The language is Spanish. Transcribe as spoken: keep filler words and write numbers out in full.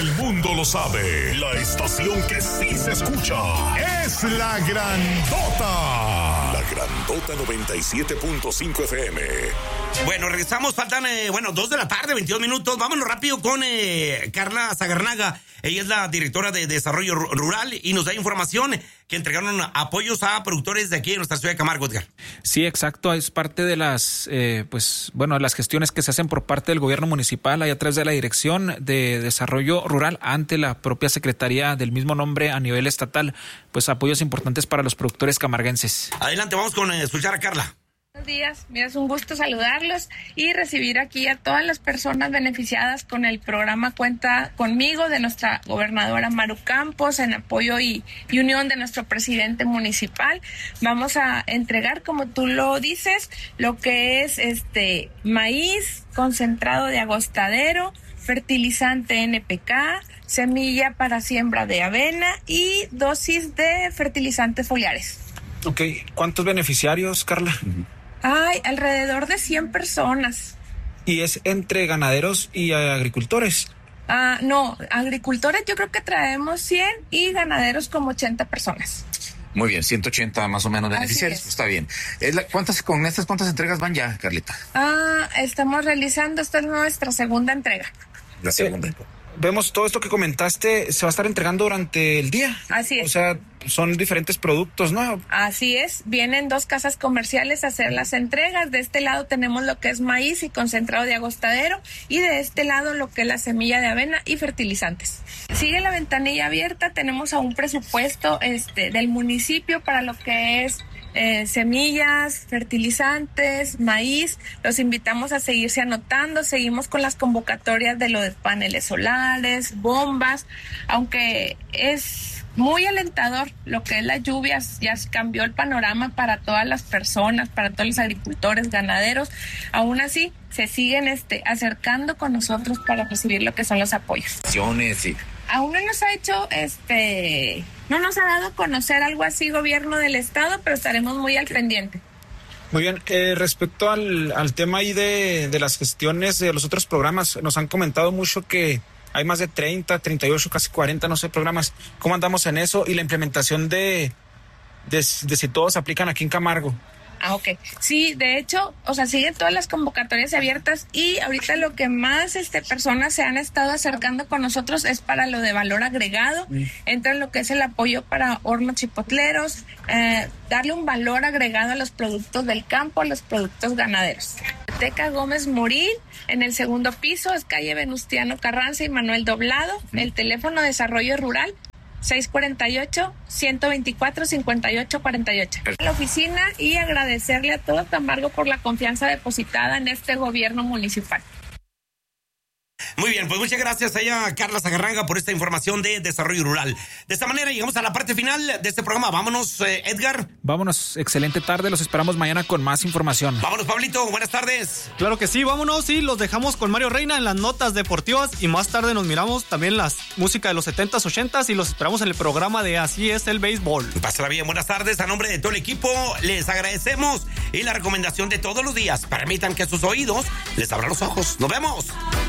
el mundo lo sabe. La estación que sí se escucha es La Grandota. La Grandota noventa y siete punto cinco F M. Bueno, regresamos, faltan, eh, bueno, dos de la tarde, veintidós minutos. Vámonos rápido con eh, Carla Zagarnaga. Ella es la directora de Desarrollo Rural y nos da información que entregaron apoyos a productores de aquí en nuestra ciudad de Camargo, Edgar. Sí, exacto. Es parte de las, eh, pues, bueno, las gestiones que se hacen por parte del gobierno municipal, ahí a través de la Dirección de Desarrollo Rural ante la propia Secretaría del mismo nombre a nivel estatal, pues apoyos importantes para los productores camarguenses. Adelante, vamos con eh, escuchar a Carla. Buenos días, mira, es un gusto saludarlos y recibir aquí a todas las personas beneficiadas con el programa Cuenta Conmigo de nuestra gobernadora Maru Campos en apoyo y, y unión de nuestro presidente municipal. Vamos a entregar, como tú lo dices, lo que es este maíz, concentrado de agostadero, fertilizante N P K, semilla para siembra de avena y dosis de fertilizantes foliares. Ok, ¿cuántos beneficiarios, Carla? Hay alrededor de cien personas. ¿Y es entre ganaderos y agricultores? Ah, no, agricultores yo creo que traemos cien y ganaderos como ochenta personas. Muy bien, ciento ochenta más o menos beneficiarios. Está bien. Es la, ¿cuántas, con estas cuántas entregas van ya, Carlita? Ah, estamos realizando, esta es nuestra segunda entrega. La segunda. Eh, vemos todo esto que comentaste, se va a estar entregando durante el día. Así es. O sea, son diferentes productos, ¿no? Así es, vienen dos casas comerciales a hacer las entregas. De este lado tenemos lo que es maíz y concentrado de agostadero y de este lado lo que es la semilla de avena y fertilizantes. Sigue la ventanilla abierta, tenemos a un presupuesto este del municipio para lo que es Eh, semillas, fertilizantes, maíz. Los invitamos a seguirse anotando. Seguimos con las convocatorias de lo de paneles solares, bombas, aunque es muy alentador lo que es las lluvias, ya cambió el panorama para todas las personas, para todos los agricultores, ganaderos. Aún así se siguen este acercando con nosotros para recibir lo que son los apoyos. Sí. Aún no nos ha hecho, este, no nos ha dado a conocer algo así gobierno del estado, pero estaremos muy al pendiente. Muy bien, eh, respecto al, al tema ahí de, de las gestiones de los otros programas, nos han comentado mucho que hay más de treinta, treinta y ocho, casi cuarenta, no sé, programas. ¿Cómo andamos en eso? Y la implementación de, de, de si todos aplican aquí en Camargo. Ah, ok. Sí, de hecho, o sea, siguen todas las convocatorias abiertas y ahorita lo que más este personas se han estado acercando con nosotros es para lo de valor agregado. Mm. Entra en lo que es el apoyo para hornos chipotleros, eh, darle un valor agregado a los productos del campo, a los productos ganaderos. Teca Gómez Morín, en el segundo piso, es calle Venustiano Carranza y Manuel Doblado. Mm. El teléfono de Desarrollo Rural, seis cuatro ocho, uno dos cuatro, cinco ocho cuatro ocho. La oficina y agradecerle a todo Camargo por la confianza depositada en este gobierno municipal. Muy bien, pues muchas gracias a ella, Carla Zagarnaga, por esta información de Desarrollo Rural. De esta manera llegamos a la parte final de este programa. Vámonos, eh, Edgar. Vámonos, excelente tarde, los esperamos mañana con más información. Vámonos, Pablito, buenas tardes. Claro que sí, vámonos y los dejamos con Mario Reina en las notas deportivas y más tarde nos miramos también las música de los setentas, ochentas y los esperamos en el programa de Así es el Béisbol. Pásala bien, buenas tardes, a nombre de todo el equipo les agradecemos y la recomendación de todos los días, permitan que sus oídos les abran los ojos. Nos vemos.